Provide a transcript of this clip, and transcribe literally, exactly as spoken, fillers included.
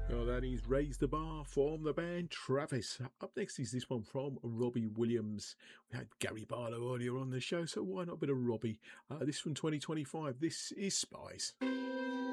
Well, that is Raise the Bar from the band Travis. Up next is this one from Robbie Williams. We had Gary Barlow earlier on the show, so why not a bit of Robbie? Uh, this from twenty twenty-five. This is Spies.